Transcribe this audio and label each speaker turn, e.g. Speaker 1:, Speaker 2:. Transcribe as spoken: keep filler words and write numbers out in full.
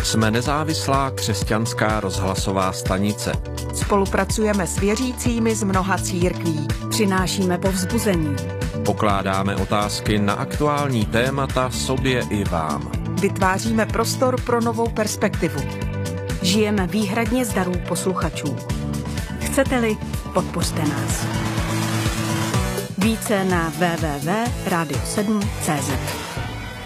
Speaker 1: Jsme nezávislá křesťanská rozhlasová stanice.
Speaker 2: Spolupracujeme s věřícími z mnoha církví.
Speaker 3: Přinášíme povzbuzení.
Speaker 1: Pokládáme otázky na aktuální témata sobě i vám.
Speaker 2: Vytváříme prostor pro novou perspektivu.
Speaker 3: Žijeme výhradně z darů posluchačů. Chcete-li, podpořte nás. Více na w w w tečka radio sedm tečka cz.